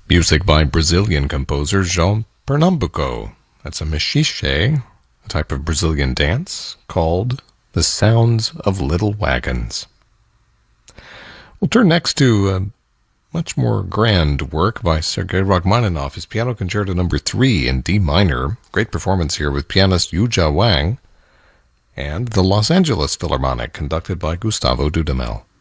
Music by Brazilian composer João Pernambuco. That's a machixe, a type of Brazilian dance called The Sounds of Little Wagons. We'll turn next to a much more grand work by Sergei Rachmaninoff, his Piano Concerto No. 3 in D minor. Great performance here with pianist Yujia Wang and the Los Angeles Philharmonic, conducted by Gustavo Dudamel.